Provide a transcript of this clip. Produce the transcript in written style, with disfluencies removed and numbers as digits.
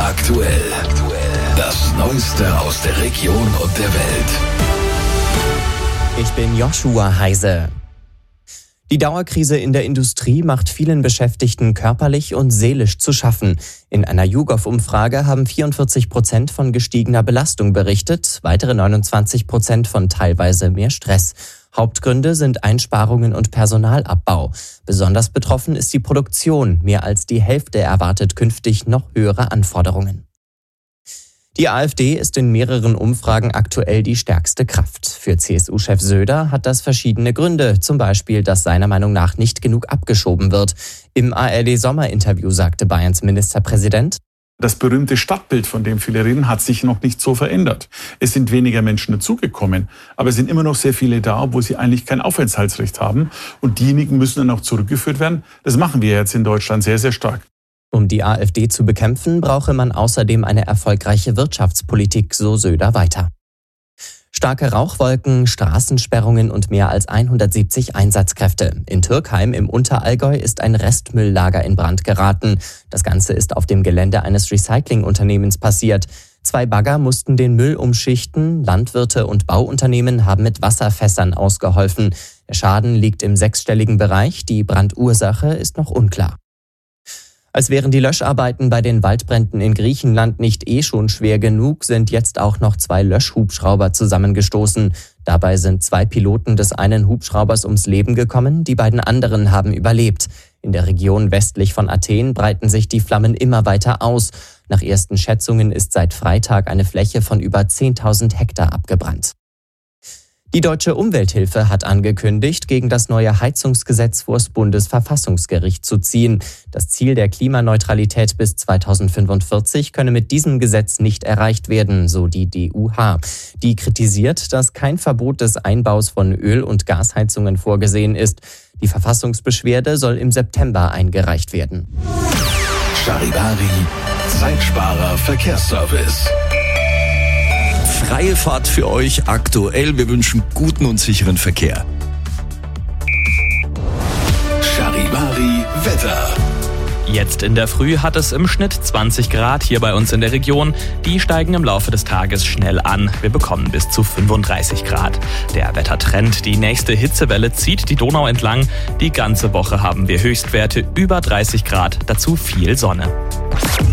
aktuell. Das Neueste aus der Region und der Welt. Ich bin Joshua Heise. Die Dauerkrise in der Industrie macht vielen Beschäftigten körperlich und seelisch zu schaffen. In einer YouGov-Umfrage haben 44% von gestiegener Belastung berichtet, weitere 29% von teilweise mehr Stress. Hauptgründe sind Einsparungen und Personalabbau. Besonders betroffen ist die Produktion. Mehr als die Hälfte erwartet künftig noch höhere Anforderungen. Die AfD ist in mehreren Umfragen aktuell die stärkste Kraft. Für CSU-Chef Söder hat das verschiedene Gründe, zum Beispiel, dass seiner Meinung nach nicht genug abgeschoben wird. Im ARD-Sommerinterview sagte Bayerns Ministerpräsident: Das berühmte Stadtbild, von dem viele reden, hat sich noch nicht so verändert. Es sind weniger Menschen dazugekommen, aber es sind immer noch sehr viele da, obwohl sie eigentlich kein Aufenthaltsrecht haben. Und diejenigen müssen dann auch zurückgeführt werden. Das machen wir jetzt in Deutschland sehr, sehr stark. Um die AfD zu bekämpfen, brauche man außerdem eine erfolgreiche Wirtschaftspolitik, so Söder weiter. Starke Rauchwolken, Straßensperrungen und mehr als 170 Einsatzkräfte. In Türkheim im Unterallgäu ist ein Restmülllager in Brand geraten. Das Ganze ist auf dem Gelände eines Recyclingunternehmens passiert. 2 Bagger mussten den Müll umschichten. Landwirte und Bauunternehmen haben mit Wasserfässern ausgeholfen. Der Schaden liegt im 6-stelligen Bereich. Die Brandursache ist noch unklar. Als wären die Löscharbeiten bei den Waldbränden in Griechenland nicht schon schwer genug, sind jetzt auch noch 2 Löschhubschrauber zusammengestoßen. Dabei sind 2 Piloten des einen Hubschraubers ums Leben gekommen, die beiden anderen haben überlebt. In der Region westlich von Athen breiten sich die Flammen immer weiter aus. Nach ersten Schätzungen ist seit Freitag eine Fläche von über 10.000 Hektar abgebrannt. Die Deutsche Umwelthilfe hat angekündigt, gegen das neue Heizungsgesetz vors Bundesverfassungsgericht zu ziehen. Das Ziel der Klimaneutralität bis 2045 könne mit diesem Gesetz nicht erreicht werden, so die DUH. Die kritisiert, dass kein Verbot des Einbaus von Öl- und Gasheizungen vorgesehen ist. Die Verfassungsbeschwerde soll im September eingereicht werden. Charivari, Zeitsparer Verkehrsservice. Freie Fahrt für euch aktuell. Wir wünschen guten und sicheren Verkehr. Charivari Wetter. Jetzt in der Früh hat es im Schnitt 20 Grad hier bei uns in der Region. Die steigen im Laufe des Tages schnell an. Wir bekommen bis zu 35 Grad. Der Wettertrend, die nächste Hitzewelle zieht die Donau entlang. Die ganze Woche haben wir Höchstwerte über 30 Grad, dazu viel Sonne.